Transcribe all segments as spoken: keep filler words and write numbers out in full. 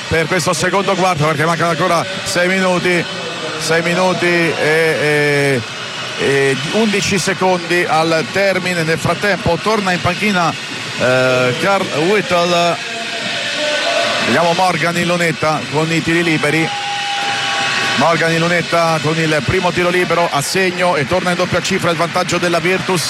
per questo secondo quarto, perché mancano ancora sei minuti sei minuti e, e, e undici secondi al termine. Nel frattempo torna in panchina eh, Carl Whittle. Vediamo Morgan in lunetta con i tiri liberi. Morgan in lunetta con il primo tiro libero a segno e torna in doppia cifra il vantaggio della Virtus,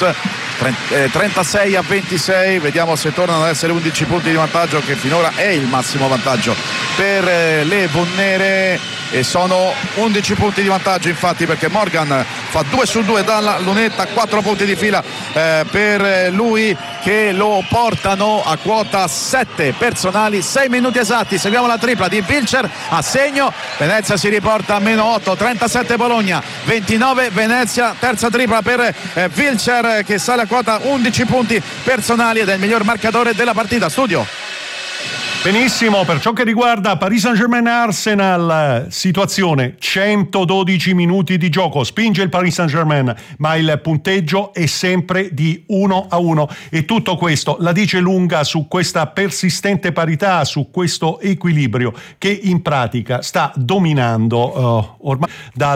trentasei a ventisei. Vediamo se tornano ad essere undici punti di vantaggio, che finora è il massimo vantaggio per le Bonere, e sono undici punti di vantaggio infatti, perché Morgan fa due su due dalla lunetta, quattro punti di fila eh, per lui, che lo portano a quota sette personali. Sei minuti esatti, seguiamo la tripla di Wilcher a segno. Venezia si riporta a meno otto, trentasette Bologna, ventinove Venezia. Terza tripla per eh, Wilcher, che sale a quota undici punti personali ed è il miglior marcatore della partita. Studio. Benissimo, per ciò che riguarda Paris Saint-Germain Arsenal, situazione centododici minuti di gioco, spinge il Paris Saint-Germain, ma il punteggio è sempre di uno a uno, e tutto questo la dice lunga su questa persistente parità, su questo equilibrio che in pratica sta dominando uh, ormai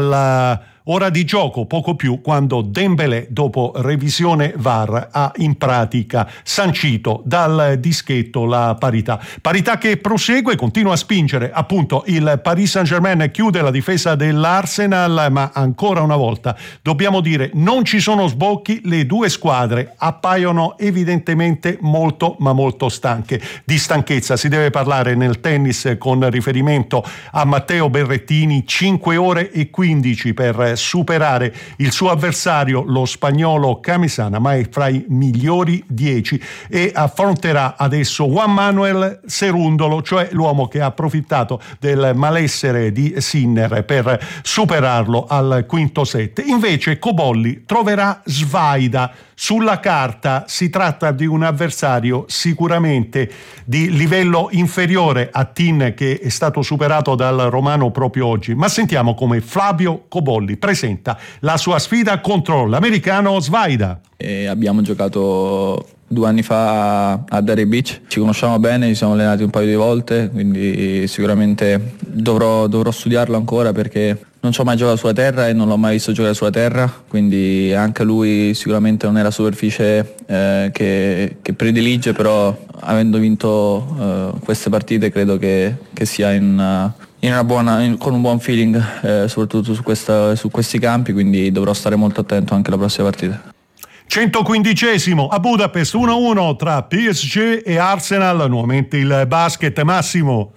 dal ora di gioco, poco più, quando Dembélé, dopo revisione V A R, ha in pratica sancito dal dischetto la parità. Parità che prosegue, continua a spingere appunto il Paris Saint-Germain, chiude la difesa dell'Arsenal, ma ancora una volta dobbiamo dire non ci sono sbocchi, le due squadre appaiono evidentemente molto ma molto stanche. Di stanchezza si deve parlare nel tennis con riferimento a Matteo Berrettini, cinque ore e quindici per superare il suo avversario, lo spagnolo Camisana, ma è fra i migliori dieci, e affronterà adesso Juan Manuel Cerundolo, cioè l'uomo che ha approfittato del malessere di Sinner per superarlo al quinto set. Invece Cobolli troverà Svaida. Sulla carta si tratta di un avversario sicuramente di livello inferiore a Tin, che è stato superato dal romano proprio oggi, ma sentiamo come Flavio Cobolli presenta la sua sfida contro l'americano Svaida. E abbiamo giocato due anni fa a Derry Beach, ci conosciamo bene, ci siamo allenati un paio di volte, quindi sicuramente dovrò, dovrò studiarlo ancora, perché non ci ho mai giocato sulla terra e non l'ho mai visto giocare sulla terra, quindi anche lui sicuramente non è la superficie eh, che, che predilige, però avendo vinto eh, queste partite credo che, che sia in, uh, in una buona, in, con un buon feeling eh, soprattutto su, questa, su questi campi, quindi dovrò stare molto attento anche alla prossima partita. centoquindicesimo a Budapest, uno a uno tra P S G e Arsenal, nuovamente il basket. Massimo.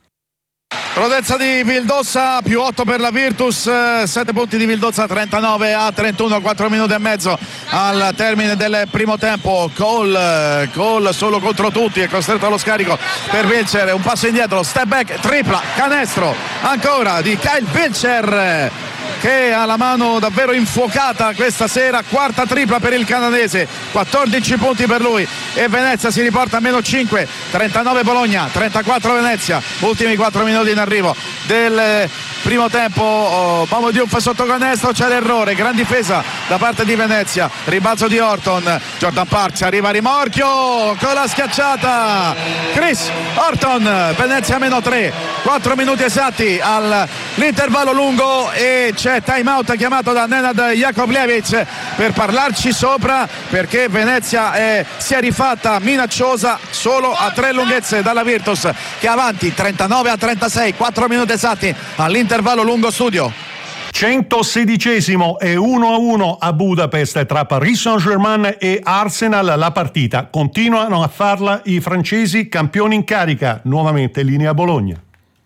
Prodezza di Vildossa, più otto per la Virtus, sette punti di Vildossa, trentanove a trentuno, quattro minuti e mezzo al termine del primo tempo. Cole, Cole solo contro tutti, è costretto allo scarico per Wilcher, un passo indietro, step back, tripla, canestro ancora di Kyle Wilcher, che ha la mano davvero infuocata questa sera. Quarta tripla per il canadese, quattordici punti per lui, e Venezia si riporta a meno cinque, trentanove Bologna, trentaquattro Venezia. Ultimi quattro minuti in arrivo del primo tempo. oh, Momo Diouf sotto canestro, c'è l'errore, gran difesa da parte di Venezia, ribalzo di Horton, Jordan Parks arriva a rimorchio con la schiacciata Chris Horton. Venezia a meno tre, quattro minuti esatti all'intervallo lungo, e c'è time out chiamato da Nenad Jakovljevic per parlarci sopra, perché Venezia è, si è rifatta minacciosa solo a tre lunghezze dalla Virtus, che è avanti trentanove a trentasei, quattro minuti esatti all'intervallo lungo. Studio. centosedicesimo e uno a uno a Budapest tra Paris Saint-Germain e Arsenal. La partita continuano a farla i francesi, campioni in carica. Nuovamente linea Bologna.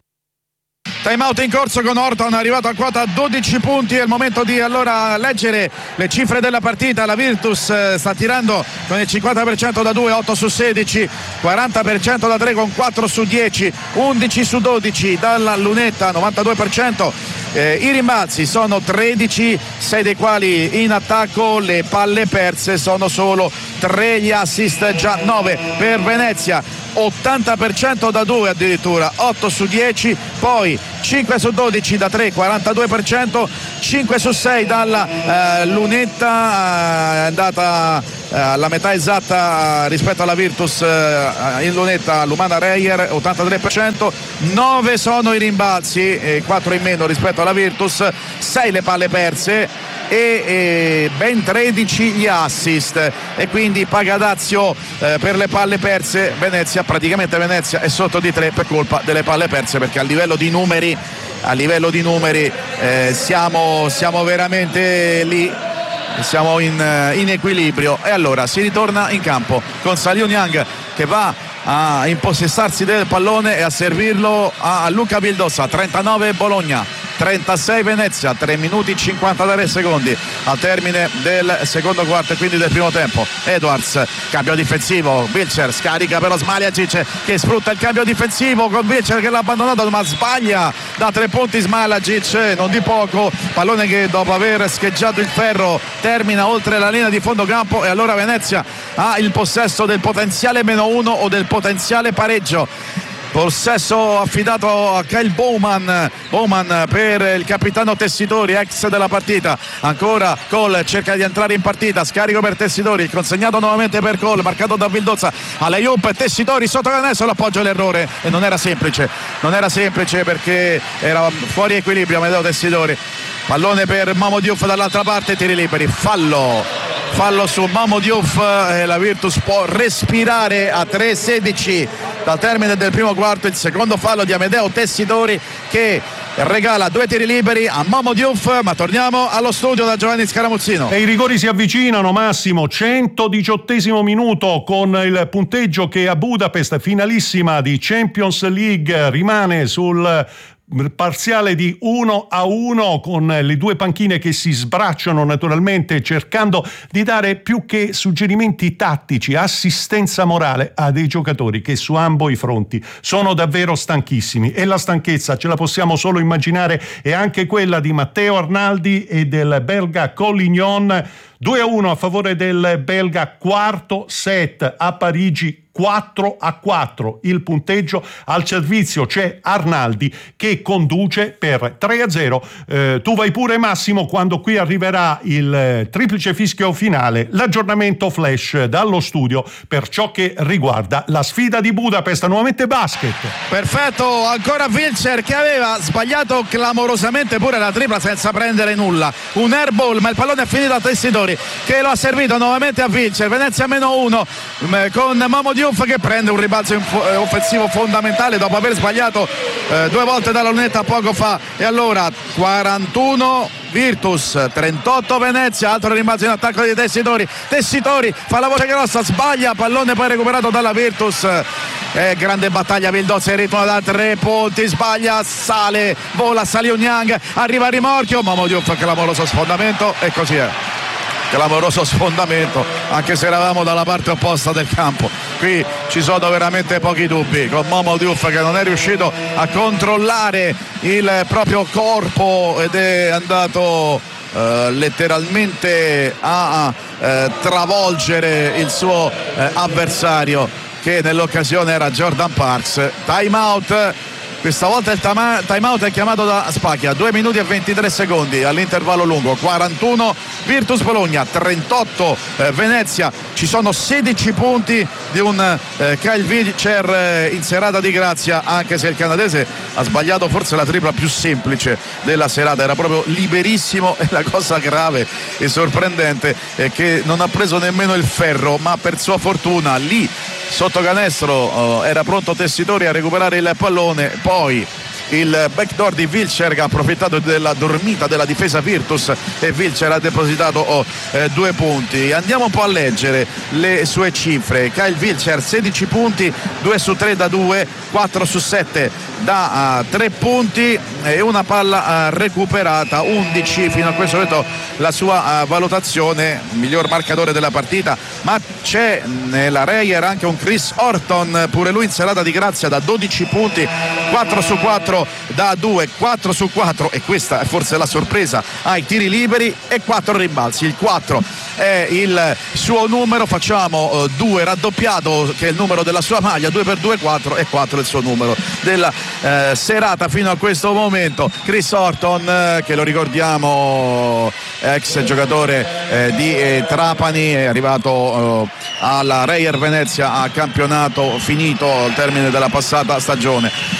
Time out in corso con Horton, arrivato a quota dodici punti. È il momento di allora leggere le cifre della partita. La Virtus eh, sta tirando con il cinquanta per cento da due, otto su sedici, quaranta per cento da tre con quattro su dieci, undici su dodici dalla lunetta, novantadue per cento. Eh, I rimbalzi sono tredici, sei dei quali in attacco. Le palle perse sono solo tre, gli assist già nove per Venezia. ottanta per cento da due addirittura, otto su dieci, poi cinque su dodici da tre, quarantadue per cento, cinque su sei dalla eh, lunetta, è andata eh, alla metà esatta rispetto alla Virtus eh, in lunetta l'Umana Reyer, ottantatré per cento, nove sono i rimbalzi, eh, quattro in meno rispetto alla Virtus, sei le palle perse e, e ben tredici gli assist, e quindi pagadazio eh, per le palle perse. Venezia, praticamente Venezia è sotto di tre per colpa delle palle perse, perché a livello di numeri a livello di numeri eh, siamo, siamo veramente lì, siamo in, in equilibrio. E allora si ritorna in campo con Salihu Niang che va a impossessarsi del pallone e a servirlo a Luca Vildossa. Trentanove Bologna, trentasei Venezia, tre minuti cinquantatré secondi al termine del secondo quarto e quindi del primo tempo. Edwards, cambio difensivo, Wilcher scarica però Smailagic che sfrutta il cambio difensivo con Wilcher che l'ha abbandonato ma sbaglia da tre punti Smailagic, non di poco, pallone che dopo aver scheggiato il ferro termina oltre la linea di fondo campo, e allora Venezia ha il possesso del potenziale meno uno o del potenziale pareggio. Possesso affidato a Kyle Bowman, Bowman per il capitano Tessitori, ex della partita. Ancora Cole cerca di entrare in partita, scarico per Tessitori, consegnato nuovamente per Cole, marcato da Vildossa, all'Ayup, Tessitori sotto canestro, l'appoggio l'errore, e non era semplice, non era semplice perché era fuori equilibrio Amedeo Tessitori. Pallone per Mamo Diouf dall'altra parte, tiri liberi, fallo fallo su Mamo Diouf, e la Virtus può respirare a tre sedici dal termine del primo quarto. Il secondo fallo di Amedeo Tessitori che regala due tiri liberi a Mamo Diouf. Ma torniamo allo studio da Giovanni Scaramuzzino. E i rigori si avvicinano, Massimo, centodiciottesimo minuto, con il punteggio che a Budapest, finalissima di Champions League, rimane sul parziale di uno a uno, con le due panchine che si sbracciano naturalmente, cercando di dare più che suggerimenti tattici, assistenza morale a dei giocatori che su ambo i fronti sono davvero stanchissimi, e la stanchezza ce la possiamo solo immaginare è anche quella di Matteo Arnaldi e del belga Collignon. due a uno a favore del belga, quarto set a Parigi, quattro a quattro il punteggio. Al servizio c'è Arnaldi che conduce per tre a zero. Eh, tu vai pure, Massimo, quando qui arriverà il eh, triplice fischio finale, l'aggiornamento flash dallo studio per ciò che riguarda la sfida di Budapest, nuovamente basket. Perfetto, ancora Wilcher che aveva sbagliato clamorosamente pure la tripla senza prendere nulla, un airball, ma il pallone è finito a Tessitori che lo ha servito nuovamente a Wilcher. Venezia meno uno con Mamo Diouf che prende un ribalzo offensivo fondamentale dopo aver sbagliato eh, due volte dalla lunetta poco fa. E allora quarantuno Virtus, trentotto Venezia, altro rimbalzo in attacco di Tessitori. Tessitori fa la voce grossa, sbaglia, pallone poi recuperato dalla Virtus. Eh, grande battaglia Vildossa in ritmo da tre punti, sbaglia, sale, vola Salihu Niang, arriva a rimorchio, Mamo Diouf clamoroso sfondamento, e così è. Clamoroso sfondamento, anche se eravamo dalla parte opposta del campo. Qui ci sono veramente pochi dubbi, con Mamo Diouf che non è riuscito a controllare il proprio corpo ed è andato eh, letteralmente a eh, travolgere il suo eh, avversario, che nell'occasione era Jordan Parks. Time out. Questa volta il time out è chiamato da Spacchia, due minuti e ventitré secondi all'intervallo lungo. Quarantuno Virtus Bologna, trentotto eh, Venezia. Ci sono sedici punti di un eh, Kyle Wilcher eh, in serata di grazia, anche se il canadese ha sbagliato forse la tripla più semplice della serata, era proprio liberissimo. E la cosa grave e sorprendente è che non ha preso nemmeno il ferro, ma per sua fortuna lì sotto canestro eh, era pronto Tessitori a recuperare il pallone. Poi il backdoor di Wilcher che ha approfittato della dormita della difesa Virtus, e Wilcher ha depositato oh, eh, due punti. Andiamo un po' a leggere le sue cifre. Kyle Wilcher sedici punti, due su tre da due, quattro su sette da uh, tre punti, e una palla uh, recuperata, undici fino a questo momento la sua uh, valutazione, miglior marcatore della partita, ma c'è nella Reyer anche un Chris Horton, pure lui in serata di grazia da dodici punti, quattro su quattro da due, quattro su quattro, e questa è forse la sorpresa, ai tiri liberi e quattro rimbalzi. Il quattro è il suo numero, facciamo uh, due raddoppiato che è il numero della sua maglia, due per due quattro, e quattro è il suo numero della uh, serata fino a questo momento. Chris Horton, uh, che lo ricordiamo ex giocatore uh, di uh, Trapani, è arrivato uh, alla Reyer Venezia a campionato finito al termine della passata stagione.